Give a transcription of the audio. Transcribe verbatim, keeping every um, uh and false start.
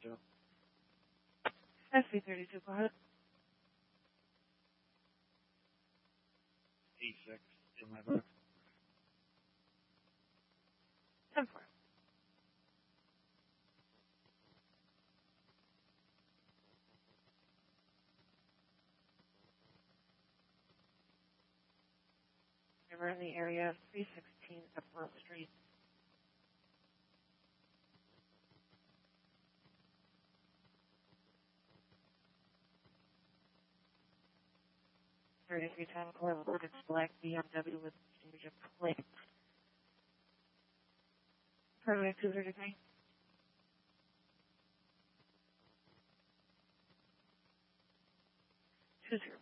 S V thirty-two, go ahead. E six in my book. ten four. We're in the area of three sixteen Upper Street. thirty-three ten four, it's black B M W with change of plate. Permit two thirty-three. Two zero.